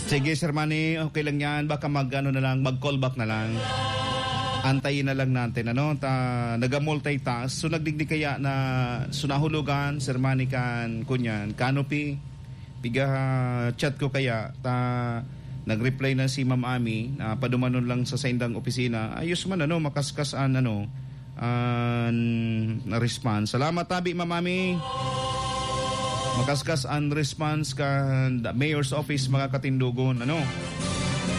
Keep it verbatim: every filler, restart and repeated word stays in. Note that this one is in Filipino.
Sige, Sir Manny, okay lang yan. Baka mag, ano na lang, mag-call back na lang. Antayin na lang natin, ano, ta, naga-multitask. So, nagdigdi kaya na sunahulugan, Sir Manny kan, kunyan, canopy, piga chat ko kaya, ta, nag-reply na si Ma'am Ami, na padumanon lang sa saindang opisina. Ayos man, ano, makaskasan, ano, uh, na response. Salamat, tabi, Ma'am Ami. Makaskas ang response ka Mayor's Office, mga katindugon, ano.